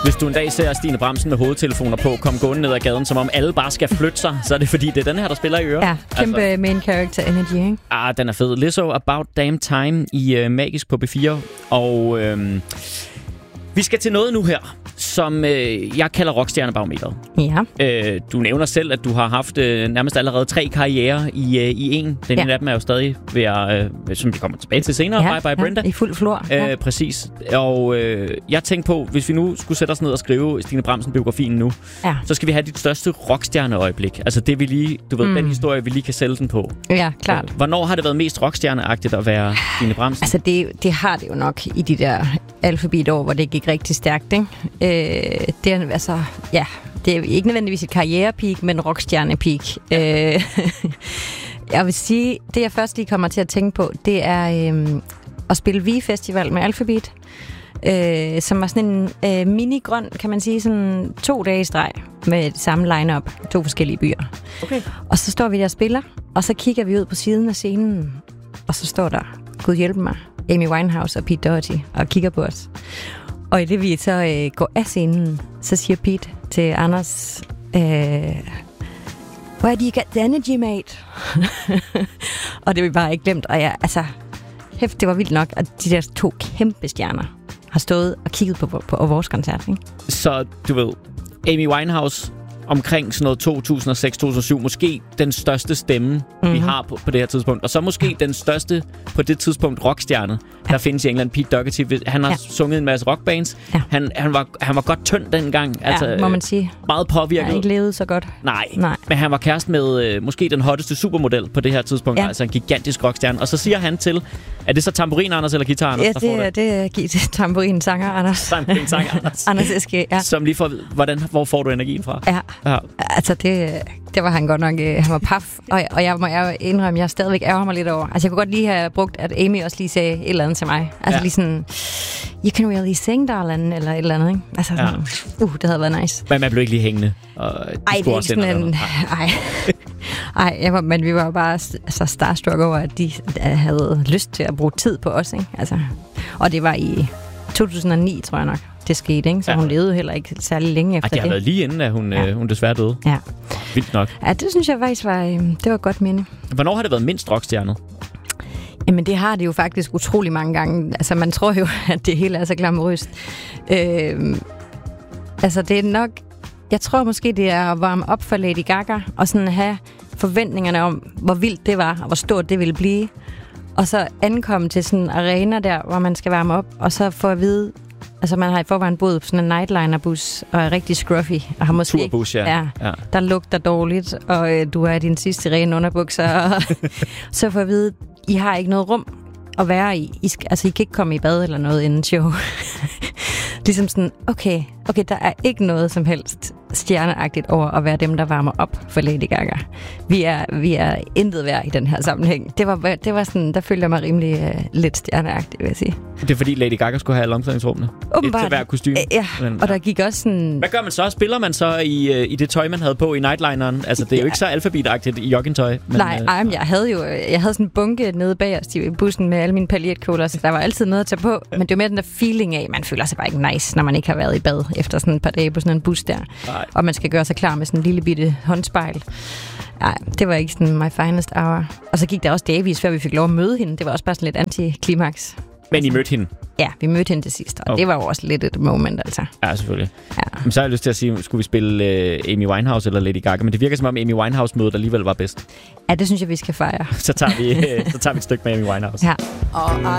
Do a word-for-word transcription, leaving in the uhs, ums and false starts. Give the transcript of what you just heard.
Hvis du en dag ser Stine Bramsen med hovedtelefoner på, kom gående ned ad gaden, som om alle bare skal flytte sig, så er det fordi, det er den her, der spiller i øret. Ja, kæmpe altså, main character energy, ikke? Ah, den er fed. Lizzo, About Damn Time i uh, Magisk på B fire. Og øhm, vi skal til noget nu her, som øh, jeg kalder rockstjernebarometeret. Ja. Øh, du nævner selv, at du har haft øh, nærmest allerede tre karrierer i, øh, i en. Den ja. ene af dem er jo stadig ved at, øh, som vi kommer tilbage til senere, ja, Bye Bye Brenda. Ja, i fuld flor. Ja. Øh, præcis. Og øh, jeg tænkte på, hvis vi nu skulle sætte os ned og skrive Stine Bramsen-biografien nu, ja. så skal vi have dit største rockstjerneøjeblik. Altså det vi lige, du ved, mm. den historie, vi lige kan sælge den på. Ja, klart. Så, hvornår har det været mest rockstjerneagtigt at være Stine Bramsen? Altså det, det har det jo nok i de der alfabetår, hvor det gik rigtig stærkt, ikke? Øh, det er altså, ja, det er ikke nødvendigvis et karrierepeak, men rockstjernepeak. Øh, jeg vil sige, det jeg først lige kommer til at tænke på, det er øh, at spille V-festival med Alphabet, øh, som var sådan en øh, mini-grøn, kan man sige, sådan to dage i streg med samme line-up, to forskellige byer. Okay. Og så står vi der og spiller, og så kigger vi ud på siden af scenen, og så står der, Gud hjælpe mig, Amy Winehouse og Pete Doherty, og kigger på os. Og i det vi så øh, går af scenen, så siger Pete til Anders, øh, where do you get the energy, mate? Og det har vi bare ikke glemt. Og ja, altså, hæft, det var vildt nok, at de der to kæmpe stjerner har stået og kigget på, på, på vores koncert, ikke? Så du ved, Amy Winehouse omkring sådan noget to tusind og seks til to tusind og syv, måske den største stemme, mm-hmm. vi har på, på det her tidspunkt. Og så måske ja. den største på det tidspunkt rockstjerne, ja. der findes i England, Pete Doherty. Han har ja. sunget en masse rockbands. Ja. Han, han, var, han var godt tynd dengang. Altså, ja, må man sige. Meget påvirket. Han har ikke levet så godt. Nej, Nej. men han var kæreste med øh, måske den hotteste supermodel på det her tidspunkt. Ja. Altså en gigantisk rockstjerne. Og så siger han til, er det så tamburin Anders eller guitar Anders, ja, der det, får det? det er tamburin sanger Anders. Tamburin sanger Anders. Anders Eske, ja. Som lige får, hvordan, hvor får du energien fra? Ja, ja. altså det, det var han godt nok, han var paf. Og, og jeg må jeg indrømme, jeg stadigvæk ærger mig lidt over. Altså jeg kunne godt lige have brugt, at Amy også lige sagde et eller andet til mig. Altså ja. lige sådan, you can really sing, darling, eller et eller andet, ikke? Altså sådan, ja. uh, det havde været nice. Men man blev ikke lige hængende? Og ej, det er ikke sådan en... Ej, ej jeg var, men vi var bare så starstruck over, at de havde lyst til at bruge tid på os, ikke? Altså, og det var i to tusind og ni, tror jeg nok, det skete, ikke? Så ja. hun levede heller ikke særlig længe efter det. Ej, det har været lige inden, at hun, ja. øh, hun desværre døde. Ja. Vildt nok. Ja, det synes jeg faktisk var, øh, det var godt minde. Hvornår har det været mindst rockstjernet? Jamen, det har det jo faktisk utrolig mange gange. Altså, man tror jo, at det hele er så glamourøst. Øh, altså, det er nok... Jeg tror måske, det er at varme op for Lady Gaga, og sådan have forventningerne om, hvor vildt det var, og hvor stort det ville blive. Og så ankomme til sådan en arena der, hvor man skal varme op, og så få at vide... Altså, man har i forvejen boet på sådan en nightliner-bus, og er rigtig scruffy. Og har måske turbus, ja. ja, ja. Der lugter dårligt, og øh, du er i din sidste rene underbukser. Og så får at vide, I har ikke noget rum at være i. I skal, altså, I kan ikke komme i bad eller noget inden show. Ligesom sådan, okay, okay, der er ikke noget som helst stjerneagtigt over at være dem, der varmer op for Lady Gaga. Vi er, vi er intet værd i den her sammenhæng. Det var, det var sådan, der følte jeg mig rimelig uh, lidt stjerneagtigt, vil jeg sige. Det er fordi Lady Gaga skulle have alle omklædningsrummene? Åbenbart. Et til hver kostume? Ja, og der gik også sådan... Hvad gør man så? Spiller man så i, i det tøj, man havde på i nightlineren? Altså, det er ja. jo ikke så alfabetagtigt i joggingtøj. Men, Nej, øh, ej, men jeg havde jo jeg havde sådan en bunke nede bagerst i bussen med alle mine paljetkjoler, så der var altid noget at tage på. Men det var mere den der feeling af, man føler sig bare ikke nice, når man ikke har været i bad efter sådan et par dage på sådan en bus der. Nej. Og man skal gøre sig klar med sådan en lille bitte håndspejl. Nej, det var ikke sådan my finest hour. Og så gik der også davis, før vi fik lov at møde hende. Det var også bare sådan lidt anti-klimaks. Men I mødte hende? Ja, vi mødte hende til sidst, og okay. det var jo også lidt et moment, altså. Ja, selvfølgelig. Ja. Men så har jeg lyst til at sige, skulle vi spille uh, Amy Winehouse eller Lady Gaga? Men det virker som om Amy Winehouse-mødet alligevel var bedst. Ja, det synes jeg, vi skal fejre. så, tager vi, uh, så tager vi et stykke med Amy Winehouse. Ja. All